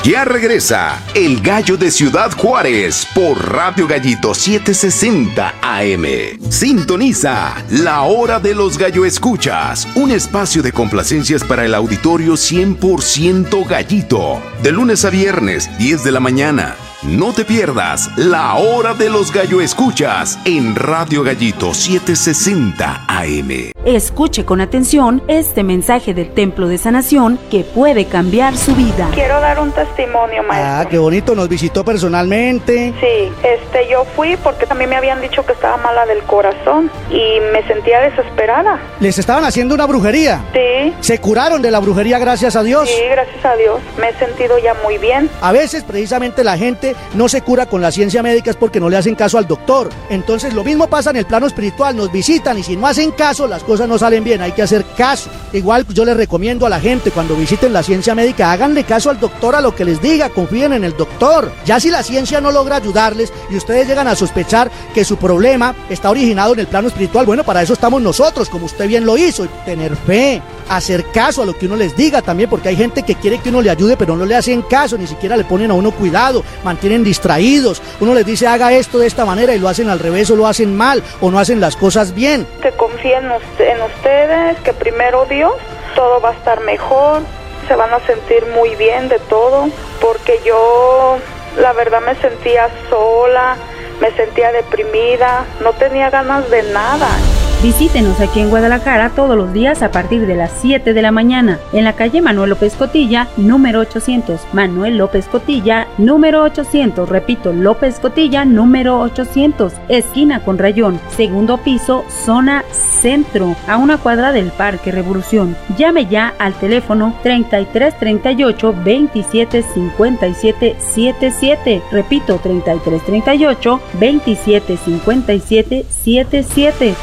Ya regresa El Gallo de Ciudad Juárez por Radio Gallito 760 AM. Sintoniza La Hora de los Gallo Escuchas, un espacio de complacencias para el auditorio 100% gallito. De lunes a viernes, 10 de la mañana. No te pierdas La Hora de los Gallo Escuchas en Radio Gallito 760 AM. Escuche con atención este mensaje del Templo de Sanación que puede cambiar su vida. Quiero dar un testimonio, maestro. Ah, qué bonito, nos visitó personalmente. Sí, yo fui porque también me habían dicho que estaba mala del corazón y me sentía desesperada. ¿Les estaban haciendo una brujería? Sí. ¿Se curaron de la brujería, gracias a Dios? Sí, gracias a Dios. Me he sentido ya muy bien. A veces, precisamente, la gente no se cura con la ciencia médica es porque no le hacen caso al doctor. Entonces, lo mismo pasa en el plano espiritual. Nos visitan y si no hacen caso, las cosas no salen bien. Hay que hacer caso. Igual yo les recomiendo a la gente, cuando visiten la ciencia médica, háganle caso al doctor, a lo que les diga, confíen en el doctor. Ya si la ciencia no logra ayudarles y ustedes llegan a sospechar que su problema está originado en el plano espiritual, bueno, para eso estamos nosotros, como usted bien lo hizo. Tener fe, hacer caso a lo que uno les diga también, porque hay gente que quiere que uno le ayude, pero no le hacen caso, ni siquiera le ponen a uno cuidado, mantienen distraídos. Uno les dice haga esto de esta manera y lo hacen al revés, o lo hacen mal, o no hacen las cosas bien. Que confíen en ustedes, que primero Dios, todo va a estar mejor, se van a sentir muy bien de todo, porque yo la verdad me sentía sola, me sentía deprimida, no tenía ganas de nada. Visítenos aquí en Guadalajara todos los días a partir de las 7 de la mañana, en la calle Manuel López Cotilla, número 800. Manuel López Cotilla, número 800. Repito, López Cotilla, número 800. Esquina con Rayón, segundo piso, zona centro, a una cuadra del Parque Revolución. Llame ya al teléfono 3338 27 57 77. Repito, 3338 27 57 77.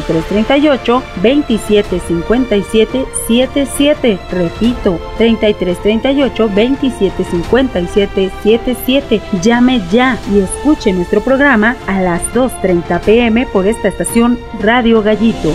3338 27 57 77. Repito, 3338 27 57 77. Llame ya y escuche nuestro programa a las 2:30 p.m. por esta estación Radio Gallito.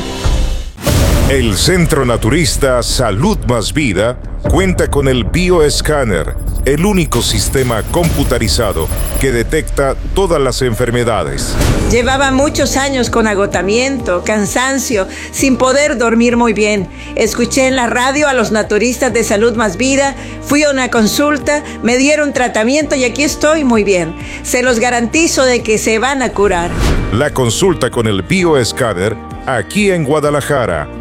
El Centro Naturista Salud Más Vida cuenta con el Bioescáner, el único sistema computarizado que detecta todas las enfermedades. Llevaba muchos años con agotamiento, cansancio, sin poder dormir muy bien. Escuché en la radio a los naturistas de Salud Más Vida, fui a una consulta, me dieron tratamiento y aquí estoy muy bien. Se los garantizo de que se van a curar. La consulta con el Bioescáner aquí en Guadalajara.